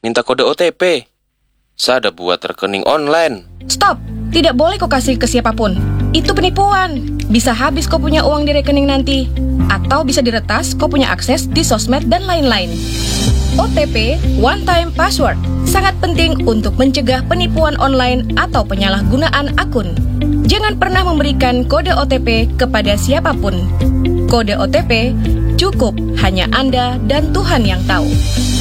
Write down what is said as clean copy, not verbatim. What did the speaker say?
minta kode OTP. Saya ada buat rekening online. Stop! Tidak boleh kau kasih ke siapapun. Itu penipuan. Bisa habis kau punya uang di rekening nanti. Atau bisa diretas kau punya akses di sosmed dan lain-lain. OTP, one time password, sangat penting untuk mencegah penipuan online atau penyalahgunaan akun. Jangan pernah memberikan kode OTP kepada siapapun. Kode OTP cukup hanya Anda dan Tuhan yang tahu.